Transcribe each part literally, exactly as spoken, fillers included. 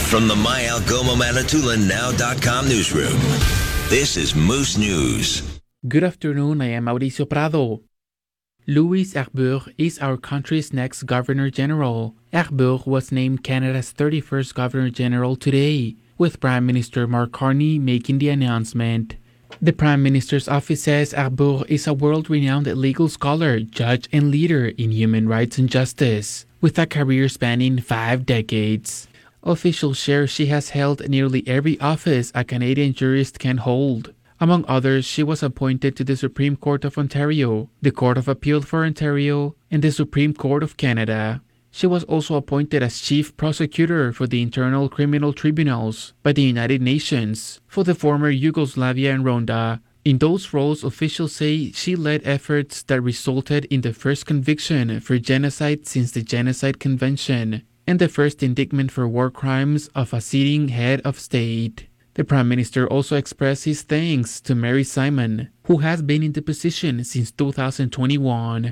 From the My Algoma Manitoulin Now dot com newsroom, this is Moose News. Good afternoon, I am Mauricio Prado. Louis Arbour is our country's next Governor-General. Arbour was named Canada's thirty-first Governor-General today, with Prime Minister Mark Carney making the announcement. The Prime Minister's office says Arbour is a world-renowned legal scholar, judge, and leader in human rights and justice, with a career spanning five decades. Officials share she has held nearly every office a Canadian jurist can hold. Among others, she was appointed to the Supreme Court of Ontario, the Court of Appeal for Ontario, and the Supreme Court of Canada. She was also appointed as Chief Prosecutor for the Internal Criminal Tribunals by the United Nations for the former Yugoslavia and Rwanda. In those roles, officials say she led efforts that resulted in the first conviction for genocide since the Genocide Convention, and the first indictment for war crimes of a sitting head of state. The Prime Minister also expressed his thanks to Mary Simon, who has been in the position since two thousand twenty-one.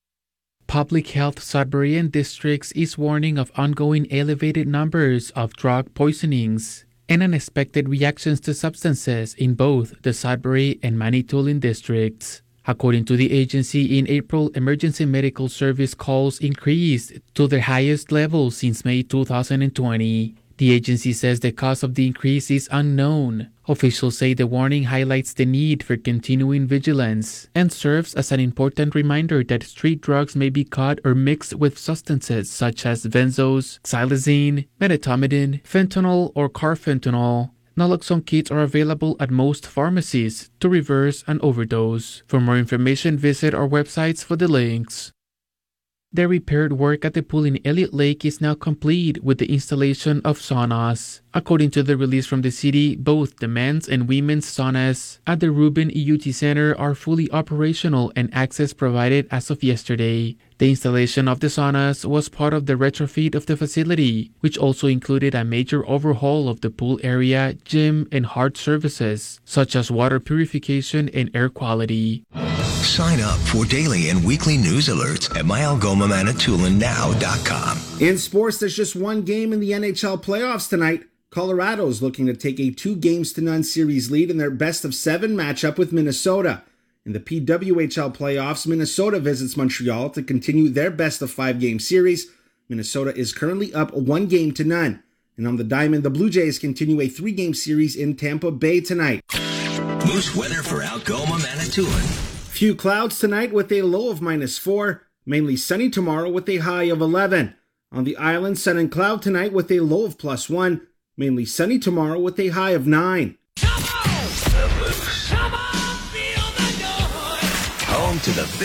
Public Health Sudbury and Districts is warning of ongoing elevated numbers of drug poisonings and unexpected reactions to substances in both the Sudbury and Manitoulin districts. According to the agency, in April, emergency medical service calls increased to their highest level since May two thousand twenty. The agency says the cause of the increase is unknown. Officials say the warning highlights the need for continuing vigilance and serves as an important reminder that street drugs may be caught or mixed with substances such as benzos, xylazine, medetomidine, fentanyl, or carfentanil. Naloxone kits are available at most pharmacies to reverse an overdose. For more information, visit our websites for the links. The repaired work at the pool in Elliott Lake is now complete with the installation of saunas. According to the release from the city, both the men's and women's saunas at the Rubin E U T Center are fully operational and access provided as of yesterday. The installation of the saunas was part of the retrofit of the facility, which also included a major overhaul of the pool area, gym, and hard services, such as water purification and air quality. Sign up for daily and weekly news alerts at My Algoma Manitoulin Now dot com. In sports, there's just one game in the N H L playoffs tonight. Colorado's looking to take a two games to none series lead in their best of seven matchup with Minnesota. In the P W H L playoffs, Minnesota visits Montreal to continue their best of five game series. Minnesota is currently up one game to none. And on the diamond, the Blue Jays continue a three game series in Tampa Bay tonight. Moose weather for Algoma, Manitoulin. Few clouds tonight with a low of minus four. Mainly sunny tomorrow with a high of eleven. On the island, sun and cloud tonight with a low of plus one. Mainly sunny tomorrow with a high of nine. Come on! The Moose. Come on, feel the noise. Home to the big